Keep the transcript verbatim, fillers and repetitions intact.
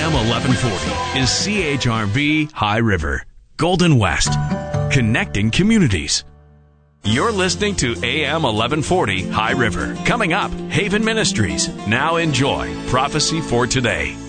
M eleven forty is C H R V High River, Golden West, connecting communities. You're listening to A M eleven forty High River. Coming up, Haven Ministries. Now enjoy Prophecy for Today.